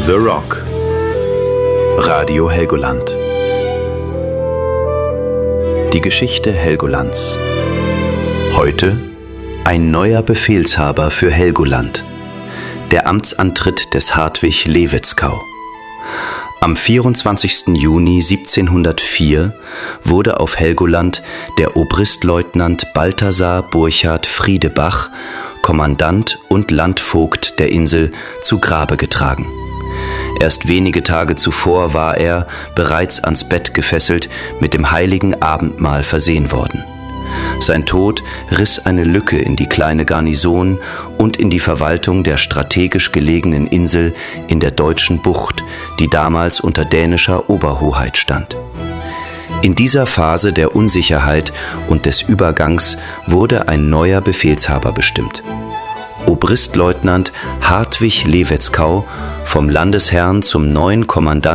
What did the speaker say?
The Rock. Radio Helgoland. Die Geschichte Helgolands. Heute ein neuer Befehlshaber für Helgoland. Der Amtsantritt des Hartwig Levetzkau. Am 24. Juni 1704 wurde auf Helgoland der Obristleutnant Balthasar Burchard Friedebach, Kommandant und Landvogt der Insel, zu Grabe getragen. Erst wenige Tage zuvor war er, bereits ans Bett gefesselt, mit dem heiligen Abendmahl versehen worden. Sein Tod riss eine Lücke in die kleine Garnison und in die Verwaltung der strategisch gelegenen Insel in der Deutschen Bucht, die damals unter dänischer Oberhoheit stand. In dieser Phase der Unsicherheit und des Übergangs wurde ein neuer Befehlshaber bestimmt. Obristleutnant Hartwig Levetzkau, vom Landesherrn zum neuen Kommandanten